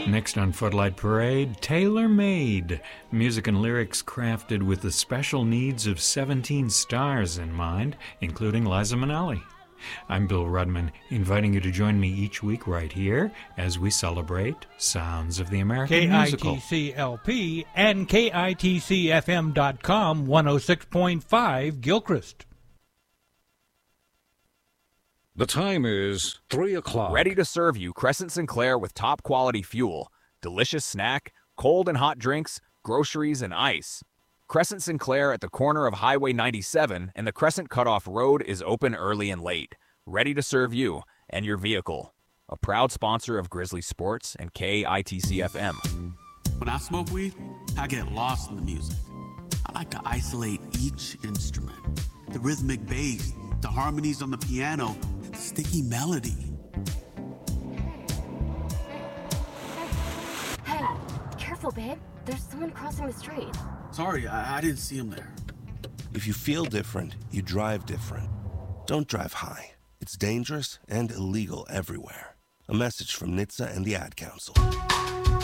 Next on Floodlight Parade, Tailor Made. Music and lyrics crafted with the special needs of 17 stars in mind, including Liza Minnelli. I'm Bill Rudman, inviting you to join me each week right here as we celebrate Sounds of the American Musical. KITCLP and KITCFM.com 106.5 Gilchrist. The time is 3 o'clock. Ready to serve you Crescent Sinclair with top quality fuel, delicious snack, cold and hot drinks, groceries, and ice. Crescent Sinclair at the corner of Highway 97 and the Crescent Cutoff Road is open early and late, ready to serve you and your vehicle. A proud sponsor of Grizzly Sports and KITC-FM. When I smoke weed, I get lost in the music. I like to isolate each instrument. The rhythmic bass, the harmonies on the piano, the sticky melody. Hey, careful, babe. There's someone crossing the street. Sorry, I didn't see him there. If you feel different, you drive different. Don't drive high. It's dangerous and illegal everywhere. A message from NHTSA and the Ad Council.